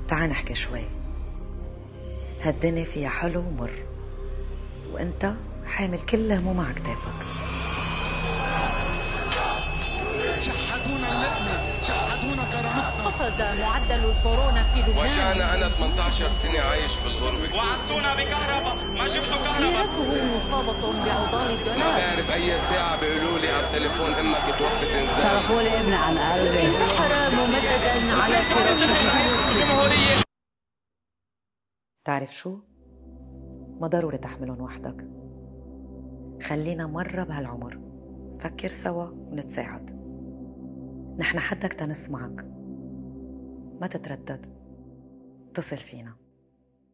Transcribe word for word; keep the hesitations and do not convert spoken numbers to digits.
تعال نحكي شوي. هالدنيا فيها حلو ومر، وانت حامل كل هموم على كتافك. شحتونا اللقمة، شحتونا كرامتنا. خفض معدل الكورونا في لبنان. وجعنا أنا ثمانية عشر سنة عايش في الغربة. وعدتونا بكهرباء، ما جبتوا كهرباء. سيرته مصابة بعضال الدولار. ما بعرف أي ساعة بيقولوا لي على التليفون إمك توفت إنزال. صرفوا لي ابني عن قلبي. انتحر ممددا على فراشه. الجمهورية. تعرف شو؟ ما ضروري تحملهم وحدك. خلينا مرة بهالعمر فكر سوا ونتساعد. نحن حدك تنسمعك، ما تتردد، اتصل فينا.